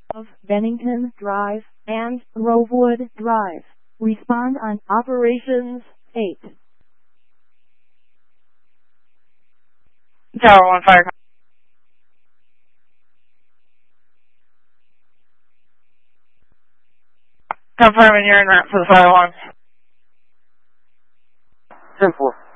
of Bennington Drive and Grovewood Drive. Respond on Operations 8. Tower 1 fire. Confirming you're en route for the fire alarm. 10-4.